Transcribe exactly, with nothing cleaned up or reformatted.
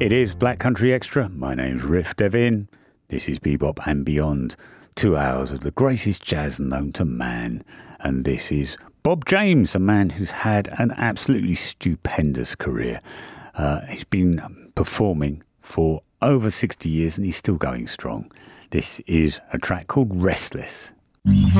It is Black Country Extra. My name's Riff Devin. This is Bebop and Beyond. Two hours of the greatest jazz known to man. And this is Bob James, a man who's had an absolutely stupendous career. Uh, he's been performing for over sixty years and he's still going strong. This is a track called Restless. Mm-hmm.